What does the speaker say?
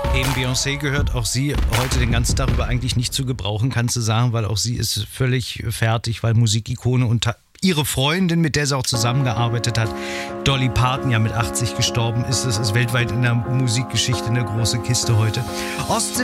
Eben Beyoncé gehört, auch sie heute den ganzen Tag über eigentlich nicht zu gebrauchen, kannst du sagen, weil auch sie ist völlig fertig, weil Musikikone und ihre Freundin, mit der sie auch zusammengearbeitet hat, Dolly Parton, ja mit 80 gestorben ist. Das ist weltweit in der Musikgeschichte eine große Kiste heute.